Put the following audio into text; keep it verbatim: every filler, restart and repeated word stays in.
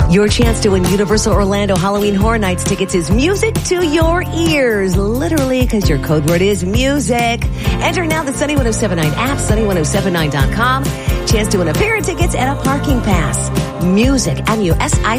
Your chance to win Universal Orlando Halloween Horror Nights tickets is music to your ears, literally, because your code word is music. Enter now the Sunny ten seventy-nine app, sunny ten seventy-nine dot com. Chance to win a pair of tickets and a parking pass. Music, M U S I